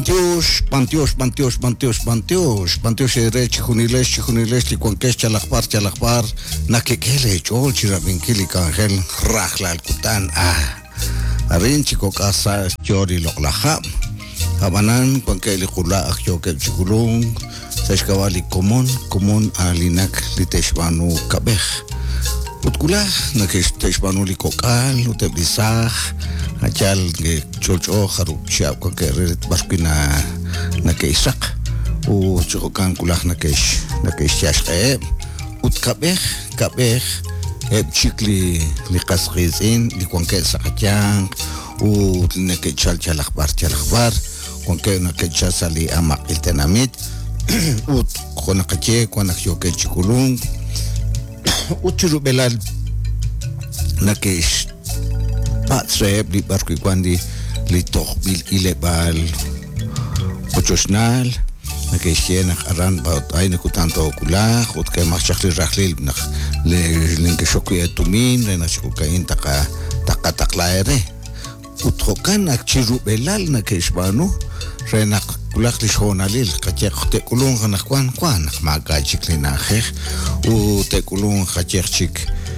Pantios, Chihuniles, Licuanques, Chalakpar, Nakekele, Chol, Chirabinkili, Cangel, Rajla, Alcutan, Arin, Chico Casa, Chori, Loclaja, Habanan, Quanqueli, Hula, Joke, Chiculung, Sashkawali, Común, Alinak, Liteshbanu, Cabej. Utkula, Nakesteshbanu, Licokal, Uteblisaj, Achal que chocho harup siap ko ke ret baskina na ke isak u chokan kulah na ke siasque ut kabeh chikli li qasqizin li konke sakachang u ne ke chalakbar kon ke na ke chasali amak iltenamit ut kona kache kona yoke chikulung ut churubelal na ke Patsreb di barco quando li toch bil ilebal ochosnal na ke siena aran baut aine kutanto kula khut ke machkhli rakhlil nak le linke shokuya tumin na shokukain taqlaere uthokan akchiru belal na ke shbanu renak kulak li shonalil qache khte kulun khan kwan maga chiklina khekh u te kulun khachik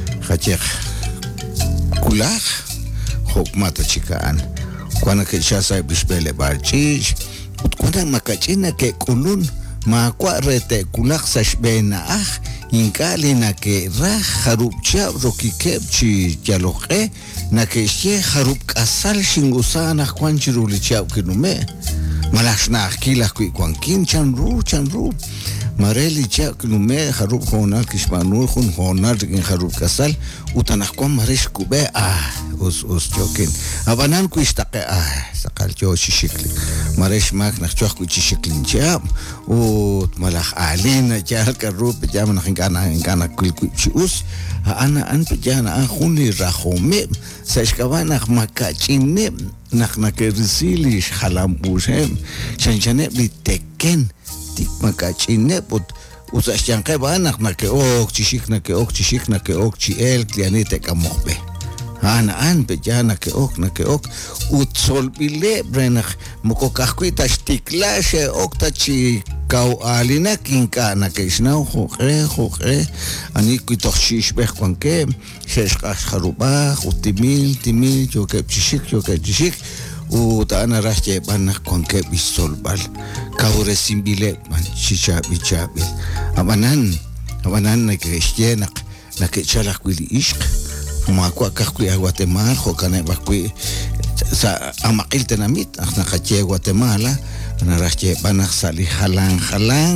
kulak Hokmata chikaan kwana ke chasa bispele barchich utkuna makachina ke kulun ma kwa rete kulak sashbena inkali na ke ra harub cha rokikeb chi jaloqe na ke she harub kasal shingusana kwanchiru li cha kinume malashna akila ku kwankin chanru Mareli cha kinume harub honal kishmanu honal in harub kasal utanakwan marish kube us jokin abanan ku istaqe saqal jo shikli marish mak nakchoh ku shiklin cha u malakh alina jal karub jam nakana kul ku us ana an pejana khuni rahome sashkawana makachine naknake risili khalam ushem chanchane biteken tik makachine pot usashyanqe banak nake chishikna ke chiel klianite kamohbe ana an pejana ke utsol bile brenach mokokahkuita stiklashe tachi kau alina kinka na ke snau khore ani kuitoch shishbeh kwanke sheshqah kharuba utimil joke chishik u taana rache banak kwanke bisolbal kaure simbile man bichabil abanan na ke shyenak na ke chalak wili ishq ma kwa kakui Guatemala hokane bakui sa amakil tenamit na kache Guatemala na rache banak sali halang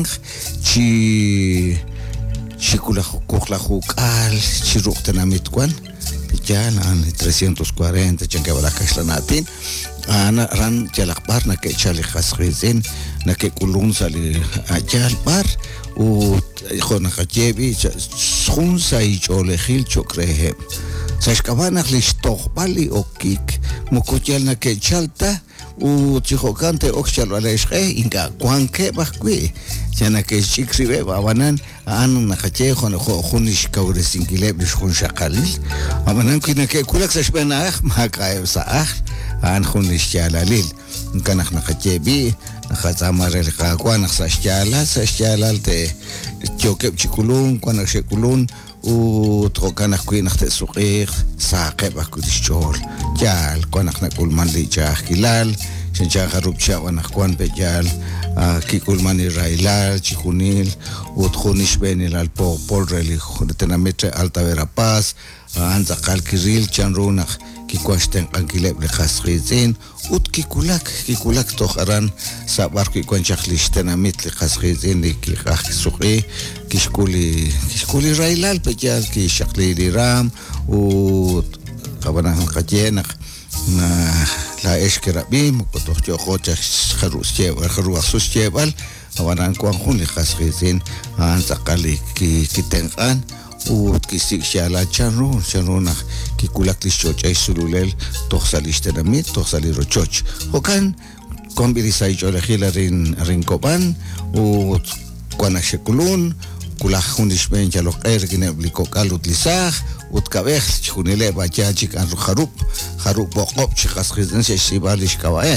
chi kula hukal chi ruk tenamit kwan pijana 340 chanke wala kashlanatin ana ran jalakbar na ke chali khaskhizin na ke kulun sali ajalbar u khona kachebi khun sai chole khil chokrehe sashkabanakh lishtoqbali okik mukuchel na ke chalta u chihokante okchal aleshqe inka kwanke bakwi chana ke chikribe babanan an na kache khunish kawresinkile bishkhun shaqalil babanan kina ke kulak sashbanakh makaib saakh an khunish chalalil kanakh na kachebi nakhazamarel qakwan sashchalal te chokeb chikulun kwanak shekulun u trokanak kuinak te suqih saqeb akudischol jal kwanak nakul man li jahkilal chencha harub cha wanak kwan bejal kikulman irailal chikunil u tkhunish benil al polreli khuntenametre alta verapaz anzaqal kiril chanrunak kikwashten qankileb li khaskhizin ut kikulak toharan sabar kikwanchakhlishtenamit li khaskhizin li kikah suqi kishkuli railal pejal ki shaqli ram u qabanan qajenak na la eshkerabi mukotoh jokhot kharuasus jebal awanan kwankhun li khaskhizin anzaqali kitenqan u kisik shala charuna kikulak lishoch ay sululel toxalishtenamit toxalirochoch hokan kombirisay jolehila rin koban u kwanashekulun kulahunish ben jaloqer ginebliko kalut lisah utkabeh chunile bachachik an kharup boqop chiqaskhizin shibalish kawaem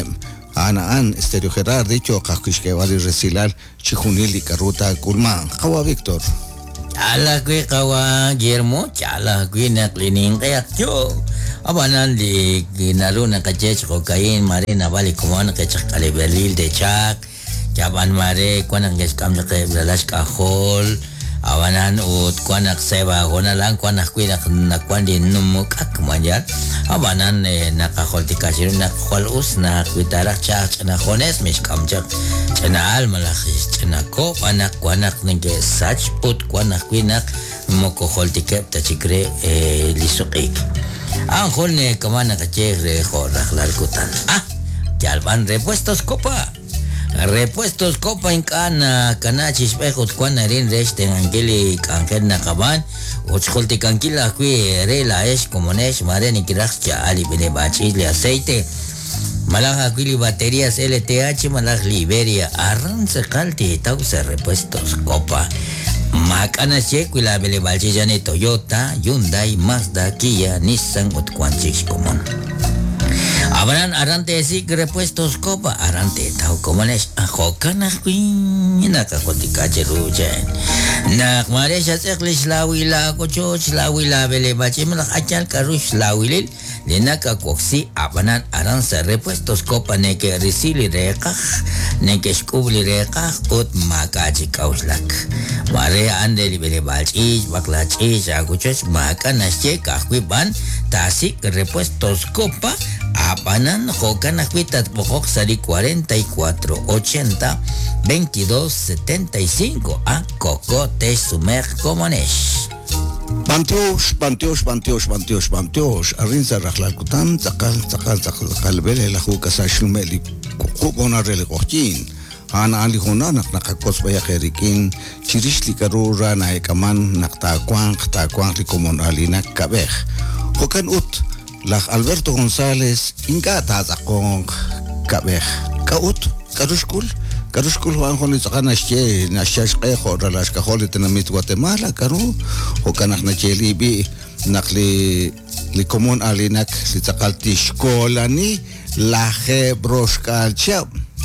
Anaan Estéreo Gerard dicho Kashke Valley Resilal Chihunili Karuta Kulman Kawa Víctor Chala kui kawa Guillermo chala kui na cleaning kaya yo abanan di ginaru na kachech kokain mare na bali kumana kachak kalibelil de chak jaban mare kwanang geskam na kay blalas kahol awanan ut kwanak seba kona lang kwanak kui na kwandi numuk akmanjat abanan nakahol tikasir nakahol us na kui tarak chak na khones miskam chak chana al malakis chana ko anak kwanak nge sach ut kwanak kui nak mokohol tikep tachikre lisukik ang hol ne kamana kachere khorak lalkutan jalban repuestos copa en kana kanachis pejot kwana rin resten angeli kanker nakaban uchkolti kankila kui rela es comunes mare ni kirachcha ali bene bachi le aceite malaja kui baterías LTH malaj Liberia arranza kalti tausa repuestos copa Makana kui la bele bachi jane Toyota Hyundai Mazda Kia Nissan utquanchis comun Abran arante si repuestos copa arante tau comunes ajokana kuin naka kotika jerujen nak mare shaseklis lawila kochoch lawila bele bachi malak achal karush lawilil lenaka koksi abanan aransa repuestos copa neke risili rekah neke skubli rekah ut makaji kauslak mare ande bele bachi baklachi aguchoch makana sheka kuiban tasik repuestos copa Apanan Jocan Acuitat Pojok Sari 4480 2275 a Cocote Sumer Comonesh. Bantios Arinza Rajlakutan Zakal Bele la Jucasa Shumeli Kukona Rele Gojin Ana Ali Hunanak Nakakos Bayakerikin Chirishli Karura Naekaman Nakta Kwang Rikomon Alina Kabej Jocan Ut Lach Alberto González inga tazakong kabeh kaut karushkul Juan Juan Zakanashche Nashashke Horalash Kaholi Tenamit Guatemala Karu Hokanak Nacheli bi Nakli Likomon Alinak Litzakalti Shkolani Laje Broshkal Chap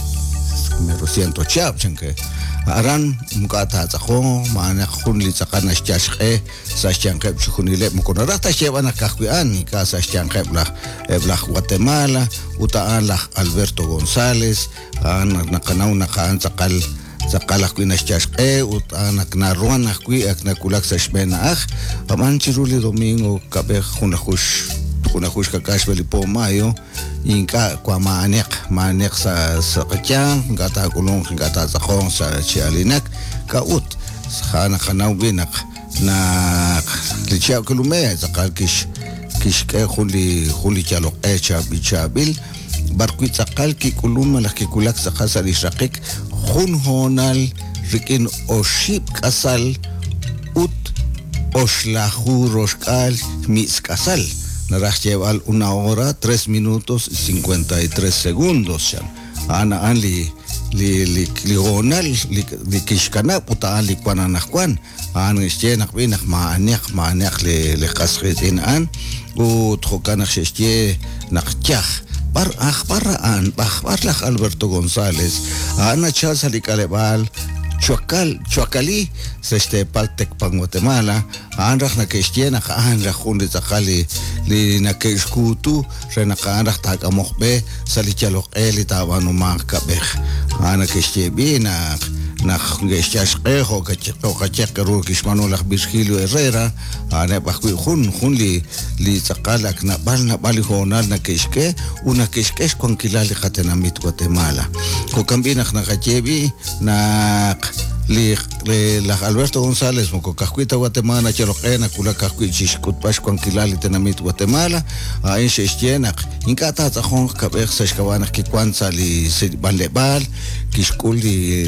Me siento chap chenke Aran mukata zakho mana khun li tsakana shchashkhe sashchanke chkhunile mukonarata shebana kahkuan ka sashchanke bla Guatemala utaan la Alberto González nakanaw nakaan zakala kuin shchashkhe utaan naknaruan nakui aknakulak sashbena aman chiruli domingo kabe khunahush kakash belipo mayo inka kwa manek sa kachang gata kulong gata zakong sa chialinak kaut khana binak na lichia kulume zakal kish ke khuli chalok bichabil barkuit zakal ki kulum malaki kulak zakasa lishaqik khun honal rikin oship kasal ut oshlahu roshkal mis kasal Naraj lleval 1 hora 3 minutos y 53 segundos. Ana li gonal li kishkana puta li kwananakwan. An istenak binak maanek le kasritin an u trokanak shestie nakchach. Paraan lak Alberto González. Ana chasa li kalebal Chuacali se paltek pang Guatemala anrak na kestiena anrak hunde zakali li na keskutu renaka anrak tagamokbe salichalok eli tabanu makabeh ana kestiebina na ngestias qeho kachekero kishmano lak Virgilio Herrera ana bakui hun li zakalak na bali honal na keske una keskes con kilali khatenamit Guatemala ko kambina na kachebi na la Alberto González moko kahkuita Guatemala chelokena kula kahkuit chishkut pashkwan kilali tenamit Guatemala ain sheshtenak inkata tahon kabeh sashkawana kikwanza li banlebal kishkul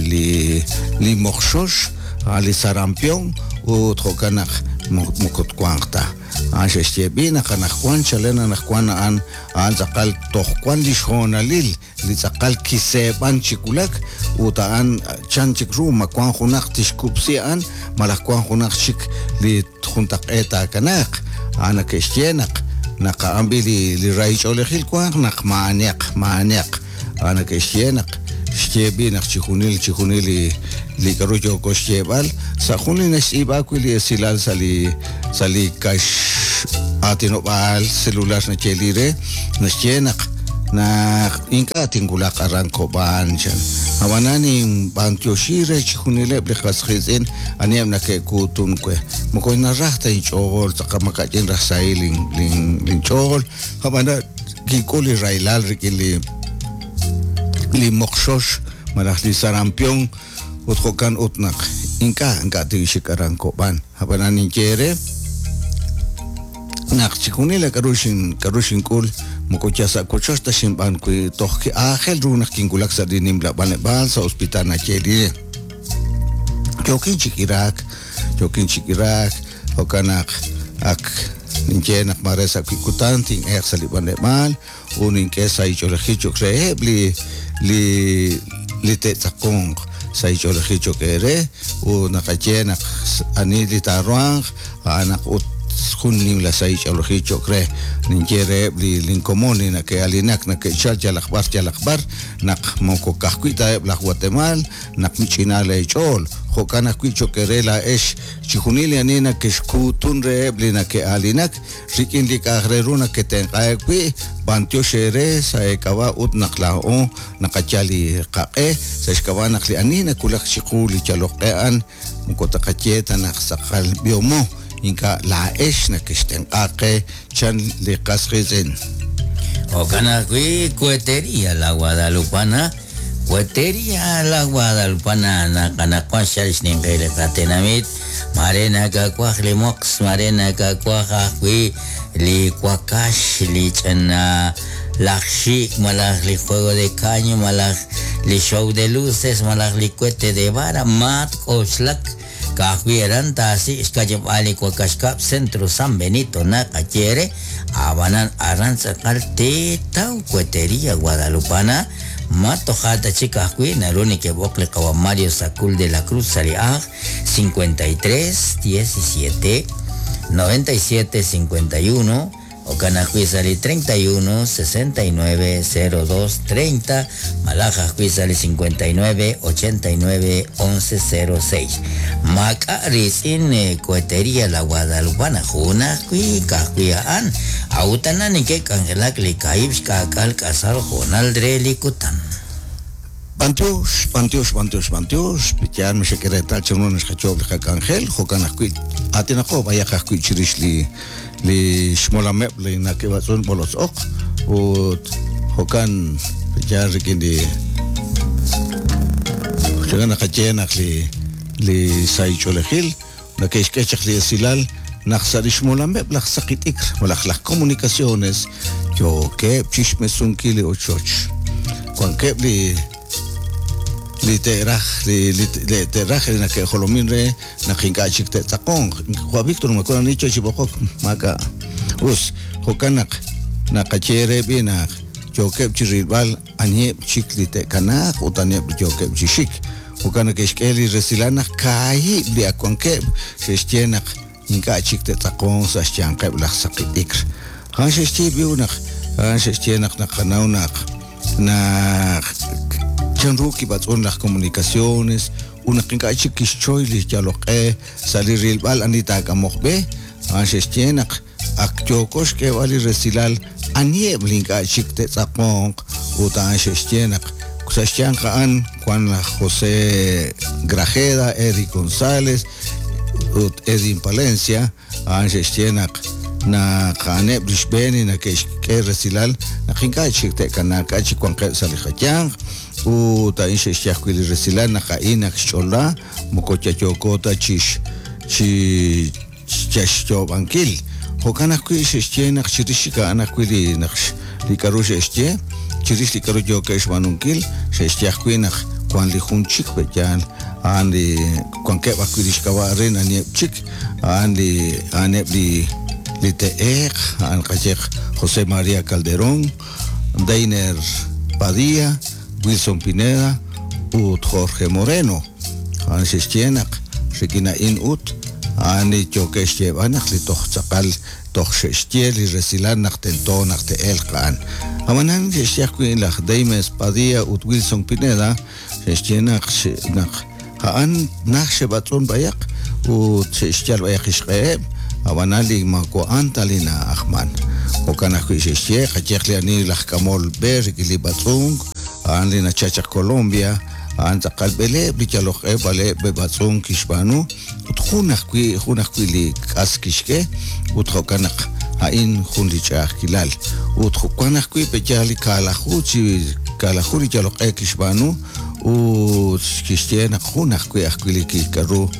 li mokshosh ali sarampion u trokanak mokot kwangta Ashestie bina kanakwan chalena nakwan an zakal tohkwan lishonalil li zakal kiseban chikulak utaan chanchik ruma kwan hunak tishkupsian malakwan hunak chik li juntak eta kanak anak estienak nakaambi li raich olehil kwan nak maniak ana que xienak xiebinak chihunil li karuyo ko xiebal sajunin es ibakuli silal sali kash atino bal celular na chelire na xienak na inka tingulak arranco banchan awanani bantioshire chihunile blekaskhizin aniam na ke kutun kwe mokoy na rahta inchol tsakamakajen rasai lin chol habana kikoli railal rikili li mokshosh malak li sarampion utkokan utnak inka tingishik arranco ban habana ninkere nak chihunile karushin kul mukochasa kochosta shimban kui tohki ángel runak kingulak sa dinim la banebal sa hospital na cheli jokin chikirak okanak ak ninjenak maresa kikutan ting sa libanebal unin ke sa ichologicho kree li te tsakong sa ichologicho kere unakachenak anili tarwang anak ut junnim la sai chalogicho cre ninjere li comuni na que alinak na que charja la akhbar nak moko kahkuita la Guatemala nak michina le chol jokana kuicho kerela esh chihunili anina que skutun rebli na que alinak rikin li kagreruna que tenqai kui bantio shere sa ekaba ut naklao nakachali qae sa eskaba nakli anina kulak chiquli chaloqean moko takacheta naksakal biomo inka la esh na kisten ake chan le kasrizen o kana kui cuetería la guadalupana na kana kwashalish ningele katenamit marena ka kwakhle mox marena ka kwakha kui li kwakash li chana lakshi malak li juego de caño malak li show de luces malak li cuete de vara mat koslak kahwieran tasi iskajab ali kwa kashkap centro San Benito na kachere abanan aranza kalte tau cuetería guadalupana mato jata chica kwi na luni que bokle kawa Mario Sacul de la Cruz Saliag 53 17 97 51 o Canajui sali 31 69 02 30 Malaja sali 59 89 11 06 Macaris in Coetería la Guadalupana Juna Kui Cajuiaan Autana ni que cangelak li caibs cacal casal Jonaldre likutan Pantios, pichar me secreta chonon escachob cangel, jocanacui, atenaco, vaya cascui chirish li shmolamep li nakebatun bolos ok, o jocan pichar kindi jocan acachenak li saicholehil, na que esquechak li silal, naxarish molamep la sakitik, o las comunicaciones, yo que chismesun kili o choch, cuan que li teraj na que jolominre na jinga chikte takong Juan Víctor me acuerdo nicho chibokok maka us hokanak na kachere bina jokep chiribal anye chiklite kana utane jokep chishik hokanak eskeli resilana kai bi akonke shestenak jinga chikte takong sa chanke la sakitik han shesti biunak han shestenak na kanaunak na Chanruki batson las comunicaciones, una kinka chiquichoilis ya lo que salir el bal anita kamokbe, anshestenak akchokos que vali resilal anie blinka chikte sapong uta anshestenak kusashyanka an Juan José Grajeda, Eric González, Edin Palencia, anshestenak na kane brisbane na que resilal na kinka chikte kanaka chikwanke salihachang u ta ishe shakuli resilan na kaina chola mokocha chokota chish bankil hokana ku ishe chena chirishika ana kuli naksh likarush este chirish likaru yo kesh manunkil sheshakui na kwan li hunchik bejan andi kwan ke bakurish kawa rena ni chik andi ane li teek an kachek José María Calderón Dainer Padilla Wilson Pineda ut Jorge Moreno Hanses Chienak Shekina in ut Ani chokesh llevanak li tohtzakal tohsheshtiel y resilan naktento nakte elkan. Amanan sheshtiakui lach Deimes Padilla ut Wilson Pineda sheshtianak nak haan nak shebatun bayak ut sheshtial bayak ishqeeb awanali mako antalina ahman. Okanakui sheshtiak achekli ani lach kamol ber gili batung anli na chachak Colombia Anta kalbele blikaloch bale bebatzon kishbanu utkhunakwi li kaskishke uthokanak hain khunli chach kilal utkhukanakwi pejali kalahuchi kalahuri jaloch kishbanu utkishtiena khunakwi akwili ki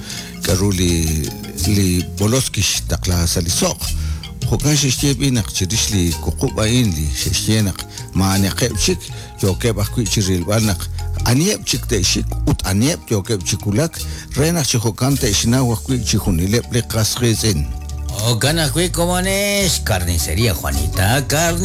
li boloskish takla salisok khokan shishtibi nakchirishli kuqubain li shishtiena maani qebchik yokeb akwi chiril balnak Aniep chik te shik ut aniep yokeb chikulak renak chihokante shina wakwi chihunilep le kasrizin. O gana kwe comones carnicería Juanita.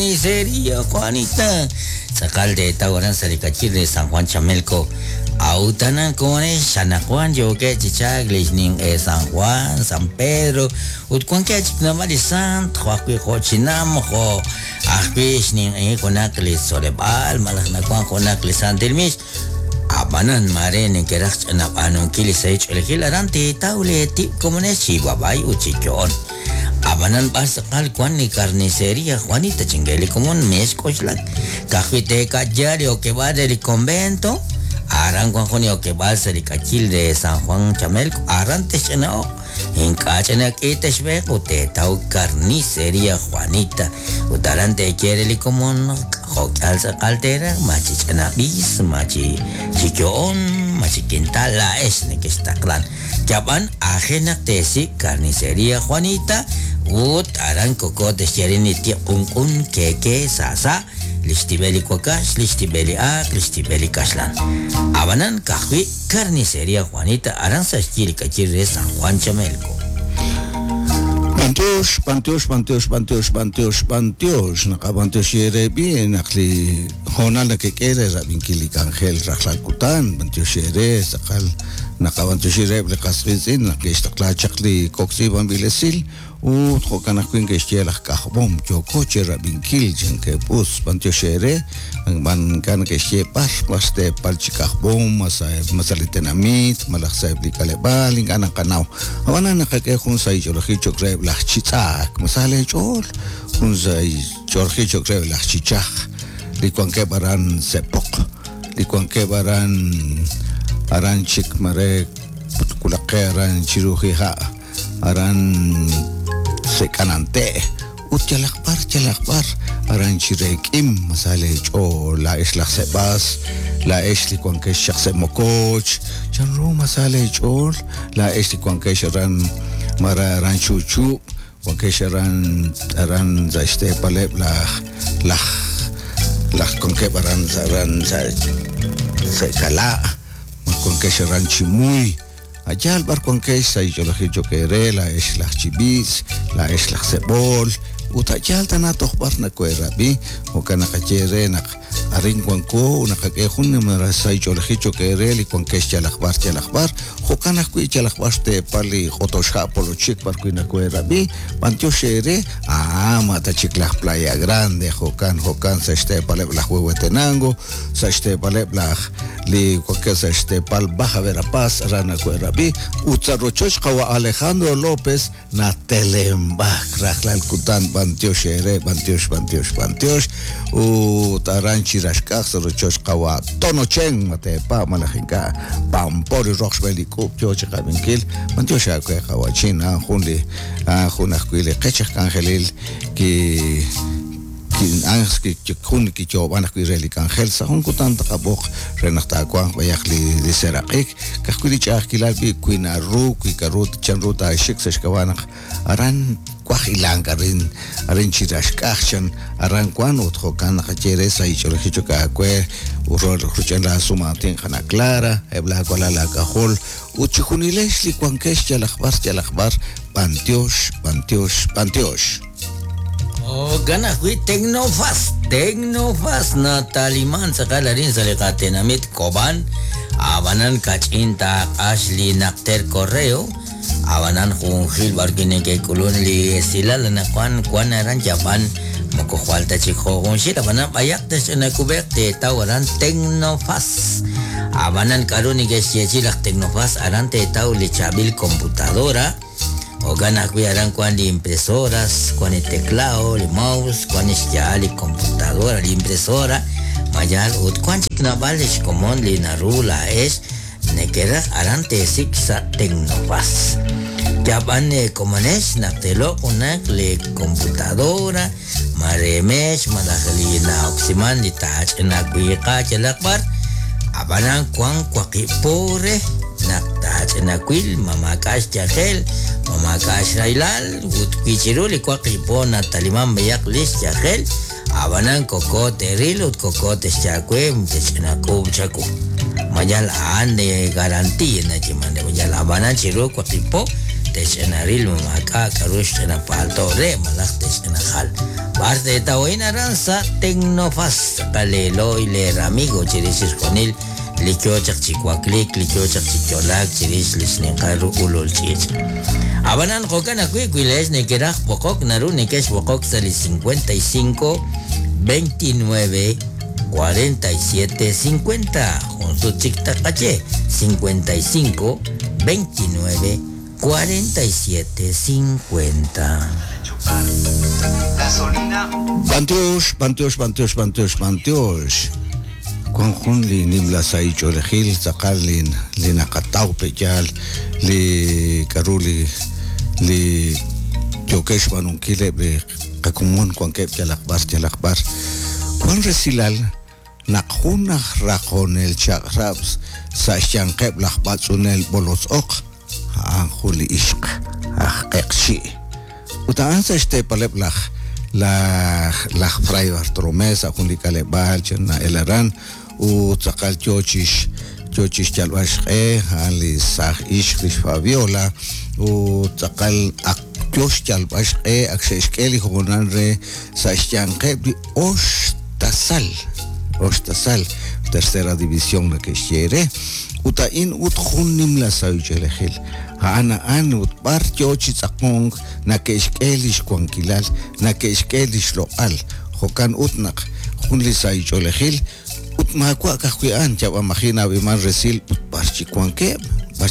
Sakal de Tagoran Saricachir de San Juan Chamelco. Autana comones San Juan yoke chichag lishning San Juan, San Pedro. Utquanque chiknamari sant, huakwi hochinam ho. Akwish ning konakli sorebal malaknakuan konakli santilmish. Abanan mare ni kerak anak anu kili saya celekil aranti taule tip komuneshi babai ucikion. Abanan pasakal kuan ni carnicería Juanita chingeli komun mes kochlan. Kahwite kajari oke bade di convento. Aran kuan koni oke base di kacil de San Juan Chamelco. Aran techenao. Hinkachana kita shbek ute tau carnicería Juanita. Utaran te quiere li komun Hokal sa kaltera, machi chanabis, machi chikion, machi quintal la es ni kistaklan. Japan ajenak tesi carnicería Juanita, ut aran koko desjerini ti unkun keke sasa, listibeli kokas, listibeli ak, listibeli kaslan. Abanan kahwi carnicería Juanita aran sa chili kachir de San Juan Chamelco. Pantios. Nakapantios yerebi, nakli honal na kekere rabin kilik Angel Raklakutan, pantios yere, sakal nakapantios yereb le kasrizin, naklistakla koksi bambilesil, uthokanakun kestielak kahbom, jokoche rabin kil, jenke pus, pantios yere, man kan kestie paste palchikahbom, masalitenamit, malaksaib li kalebal, ingana kanao. Awana nakakekun sa ijologi chokreb lachchitzak, masale chol, kunzay chorgi chokreb lachchichak, likuanke baran sepok, likuanke aran chik mare kulake aran chiruhiha, aran sekanante, chalakbar, aran chirekim, masale chol, la islak sebas, la esli kuanke shak semokoch, chanru masale chol, la esli kuanke sharan mara aran chuchu, kuanke sharan aran zaiste paleb la kuanke baran zaran sekala, kuanke sharan chimuy, ajal bar kuanke sa ijologi jokere, la eslak chibis, la eslak sebol, utajal tanatoh bar na kuerabi, ukana kachere nak aring kuanko nakakehun mara sa ijologi jokere, li kuanke chalakbar, hokana kui chalakbar te pali otosha polochik bar kui na kuerabi, pantio shere, mata chiklak Playa Grande, hokan sa este paleb la Huehuetenango, sa este paleb la li kuanke sa este pal Baja Verapaz, rana kuerabi, utzarochoch kawa Alejandro López na telembak, raklal kutan pantio shere, pantiosh, utaranchi rashkak, sarochoch kawa tonochen, mate pa malajinka, pampori roxbeli kupcho chikabinkil, pantio shakwe kawa china, hunakwile kechak angelil, ki angst ki kun ki joban ki reli kan gel sa hun kutan takabok renakta kwa bayakli di serakik kakuli chak kilal bi kuina ru ki karut chanruta shik seshkawanak aran kwa hilang karin aran chirash kachan aran kwan utho kan kachere sa ichol hichuka kwe urol kruchen la sumatin kana clara ebla kola la kahol uchunilesh li kwankesh jalakbar pantiosh. Gana hui Tecnofast na taliman sa kalarin sa likatinamit Koban, abanan kachinta Ashley Nakter Correo, Abanan Junjil Barkine que Kulun li sila lana kwan aran Japan moko falta chico Junjil abanan bayak tes na kubek te tawaran Tecnofast. Abanan karuni que siechilak Tecnofast aran te tau li chabil computadora. O gana aran kwan li impresoras, kwan teclado, li mouse, kwan ya li computadora, li impresora. Mayal ut kwan chik na balish komon li narula es nekera aran te siksa Tecnofast. Japan komanesh naktelo unak le computadora maremesh malakali na opsiman di touch na kuika chalakbar abanang kwang kwakipore nak touch na kwil mamakas jakel mamakas railal ut kichiro li kwakipo na taliman bayak list jakel abanang kokote ril ut kokote chakwe mtechna ko chako majal ande garanti na chimande majal abanang chiro kwakipo Teshenaril maka karush na palto re malak teshenahal. Parte tawin aran sa Tecnofast kalelo ile ramigo chirisis konil likyo chak chikwaklik likyo chak chicholak chiris lisning karu ulol chich. Abanan ko kan aku ikuiles ne kerak pokok naru ne kes pokok sali 55 29 47 50 junto chikta kache 55 29 47.50. Bantios. Kung li nimla sa icho lehil sakalin li nakataw pejal li karuli li jokesh manung kilebre kakumun kung kep jalakbar. Kung resilal nakhunah rakonel chakrabs sa siyang kep lakbatsunel bolos ok. Huli ishq ekshi utaan sa este paleblah la fray Bartolomé sa huli kalebal na elaran u tsakal chochish chalwash ali sah ishq Fabiola u tsakal akyosh chalwash aksheshkeli honan re sa shanqe bi osh tasal tercera división na keshere utain uthunim la sayuchelehil Aan ut bar chochi tsakong na keishkelish kwankilal na keishkelish loal hokan utnak hunli say cholehil ut makwa kakwian chaba mahina biman resil ut barchi kwankeb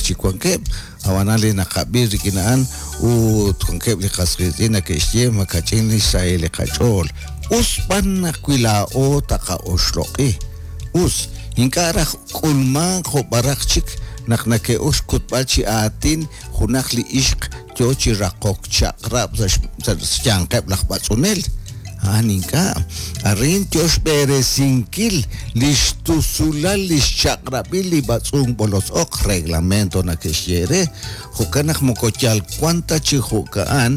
awanali na kabir kinaan ut kwankeb li khasqiti na keishye makachin li say li khachol uspan na kwila o taka oshloqi us inkara kulman khobarakchik naknake uskut balchi atin hunakli ishq chochi rakok chakrab syanqeb lakbatsunel aninka arin tiosh bere sinkil listusulal lischakrabil li batsung bolos ok reglamento na keshiere hukanak mokochal kwanta chi hukaan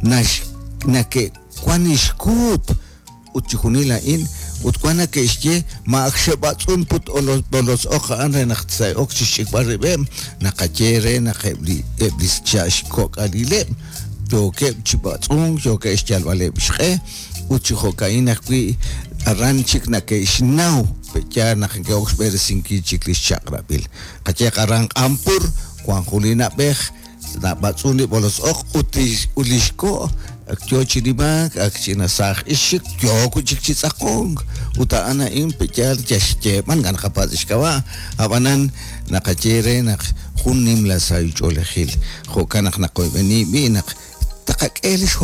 nake kwanishkut utchunila in utkwana keishye ma akshabatsun put bolos oka anre nakhtsay okchishik baribem nakachere nakhebli eblis chash kok alile toke chibatsun toke ischal vale bishkhe utchihokaina kwi aranchik nakeshnau pecha nakheoks ber sinki chiklis chakrabil kache karang ampur kwankulina beh na batsuni bolos ok ulishko Kyochi dimak akchina sah ishik kyoku chikchitsakong utaana in pechal chashche man gan kapatish kawa abanan nakachere nak hunim la say cholehil hokanak nakoy beni binak takakelish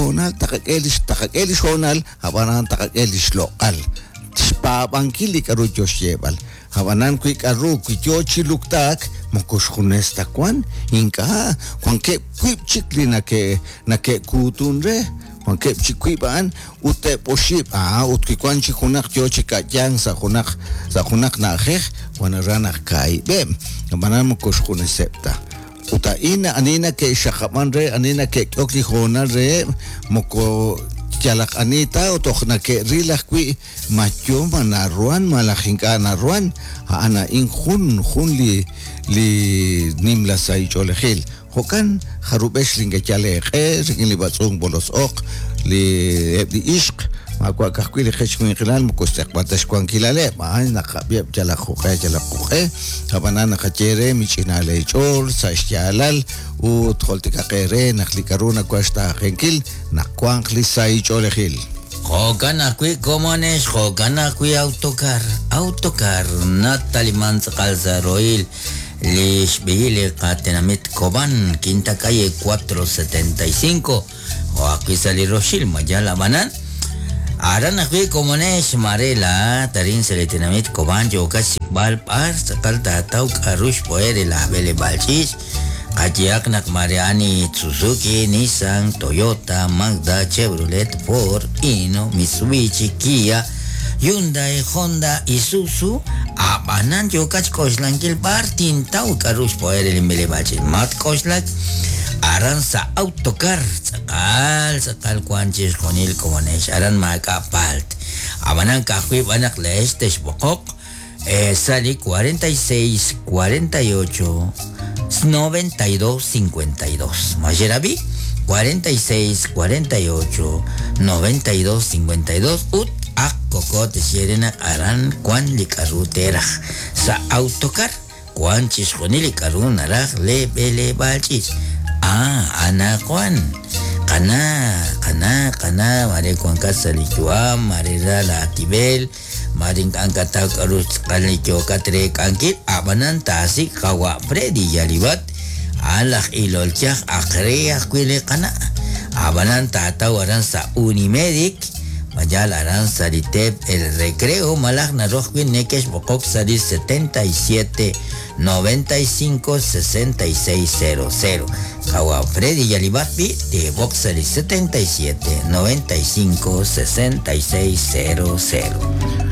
honal abanan takakelish lokal tispabankili karu joshebal abanan kui karu kui kyochi luktak mokos hunesta kwan inka kwan ke kuip chikli na ke kutunre kwan ke chikwiban ute poship utki kwan chikunak kyochi kajang sa kunak na kheh kwan ranak kai bem abanan mokos hunesepta uta ina anina ke shakaman re anina ke okli hona re moko jalak anita utok na ke rilah kui macho manaruan malakhinka naruan ana in hun li nimla say cholehil hokan harubesh linga chale khe ringli batsung bolos ok li ishq makwa kahkwili khechkwin khilal mukustaqbatash kwan kilale ma naqabiab jala khuqe abanana khachere michinale chol sashjalal u tholtika qere nakhlikaruna kwashta khenkil nakwan khlisai cholehil Jogana kui comunes, jogana kui autocar Natalie Manzalza Roil Lishbile Catenamit Coban, quinta calle 475 o aquí sali Rochil, Mayala Banan Arana kui comunes, Marela Tarin Seletenamit Coban, Yokas Balpar, Sakalta Tauk Arush Poere la Bele Balchis Kajiaknak Mariani, Suzuki, Nissan, Toyota, Mazda, Chevrolet, Ford, Hino, Mitsubishi, Kia, Hyundai, Honda, Isuzu, Abanan Yokach Koshlan Kilbar, Tintau, Karush Poer, el Melebachi, Mat Koshlan, Aranza Autocar, Sakal, Quanchis, Conil, Comonesh, Aran Maka Palt, Abanan Kahui, Banakles, Teshbokok, Sali 46, 48, 92-52 Majerabi 46-48 92-52 Ut Akokot Sierena Aran Kwan Likarutera Sa Autocar Kwan Chisjonili Karun Araj Le Bele Balchis Ana Kwan Kana Mare Kwan Kasalichua Marera La Tibel Maring angkata karus kalicho katre kankit abanan tasik kawa Freddy Yalibat alak ilolchak akre akwile kana abanan tatawaran sa Unimedic majalaran sa Liteb el Recreo malak na rohwin nekes bokok sa 77 95 6600 kawa Freddy Yalibat bi de box sa 77 95 6600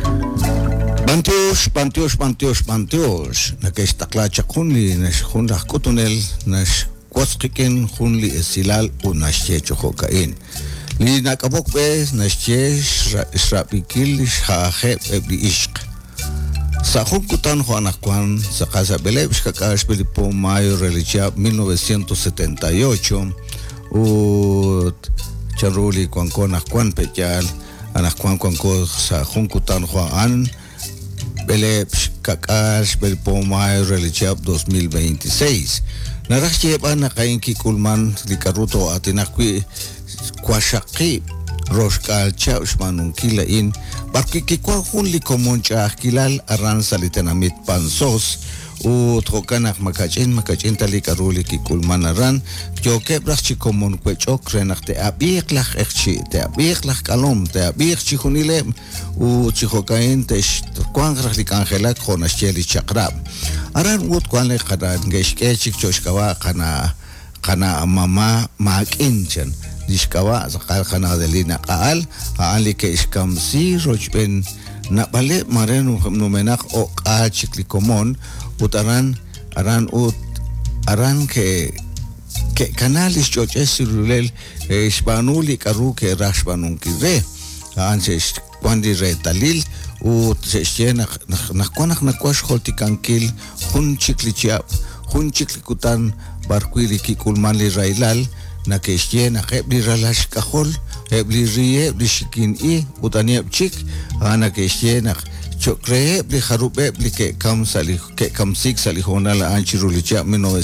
Pantios, na que está clacha kunli, nash hun kutunel, nash kwatskikin hunli esilal u nash checho hokain. Li nakabok bez nash chesh shrapikil shahe ebli ishq. Sa kutan Juan Juan, sa casa belebs kakash belipo mayo religia 1978, u charuli kwankona kwan pechal, anak kwanko sa kutan Juan Beleps Kakash Belpomay Religiab 2026. Narasyepa na kainki kulman likaruto atinakwi kwashaki Roshkal Chaus Manung Kilain Barkikikwa hun likomoncha kilal aran salitenamit pansos u trokanak makachin talikaruli kikulman aran kebrak chikomon kwechok renak te abik lak ekchi te abik lak kalom te abik chikunile u chihokain te kwangrak likangelak khonascheli chakrab aran ut kwanle qadan geshke chikchoshkawa kana mama makinchan dishkawa zakal kana delina qaal ali ke iskamsi rochben na bale marenu numenak o chiklikomon utaran aran ke kanalis choches rulel hispanuli karu ke rashpanun kire anses kwandi retalil u seshena nakwanak nakwash holtikankil hun chiklikutan barkwili kikulmali railal na keshena qebli ralash kahol ebli rie blishikin I utaniab chik ana keshena chokre bli kharube bli ke kamsik salihona la anchirulicha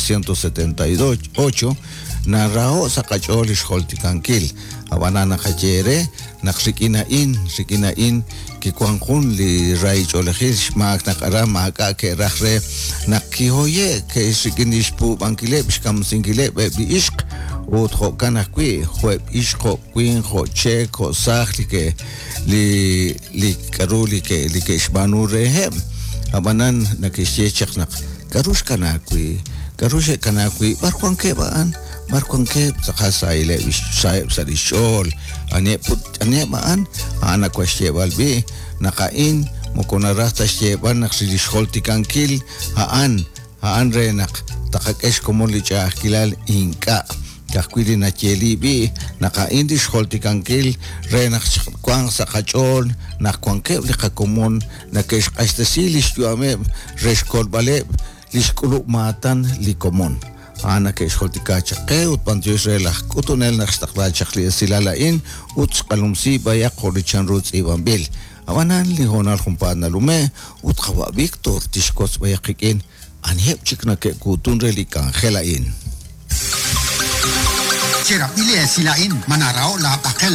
1978 na rao sakachol holtikankil abanana kachere nakrikina in kikwankun li rai cholehish mak nakara maka ke rahre nakihoye ke sikindispu bankile bishkamsingile bi ishq u tkhokana kwi khweb ishqo kwin kho che kho sakhlike li karuli ke li keshbanu rehem abanan nakishye chaknak karushkana kwi barkwanke baan markonke sakasa ile saib sarishol ane maan ana kwashye balbi nakain mukona rasta sheban nakshishol tikankil haan renak takakesh komoli chakilal inka kakwili na cheli bi nakain dishol tikankil renak kwang sakachol nakwanke likakomon nakesh kastasilish yuame reshkol baleb lishkulu matan likomon Ana que escoltica chaque ut pantios relaj kutunel naxtaqla chaqli silalain ut qalumsi baya qorichan roots ibanbil awanan lihonal jumpana lume ut qawa Victor tishkos baya qikin anhep chikna ke kutun relikan khelain Sira pili silain manarao la pakel